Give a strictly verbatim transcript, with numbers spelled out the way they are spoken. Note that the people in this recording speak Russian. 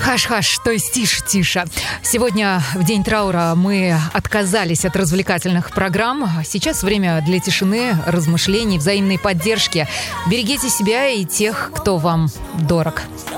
Хаш-хаш, то есть тише-тише. Сегодня, в день траура, мы отказались от развлекательных программ. Сейчас время для тишины, размышлений, взаимной поддержки. Берегите себя и тех, кто вам дорог.